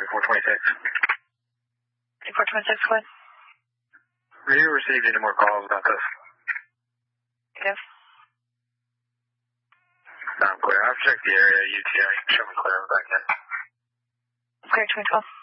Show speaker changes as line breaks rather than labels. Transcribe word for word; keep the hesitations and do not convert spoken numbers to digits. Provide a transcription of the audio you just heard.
twenty-four twenty-six.
twenty-four twenty-six, what?
Have you received any more calls about this?
Yes.
I'm clear. I've checked the area. U T I. Show me clear. I'm back in.
Clear, twenty twelve.